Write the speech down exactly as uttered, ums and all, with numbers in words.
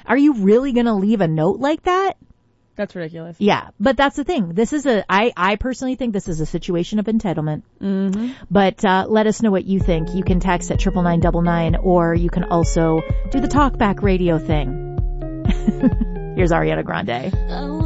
Are you really going to leave a note like that? That's ridiculous. Yeah, but that's the thing. This is a, I, I personally think this is a situation of entitlement. Mm-hmm. But uh, let us know what you think. You can text at triple nine double nine, or you can also do the talkback radio thing. Here's Ariana Grande. Oh.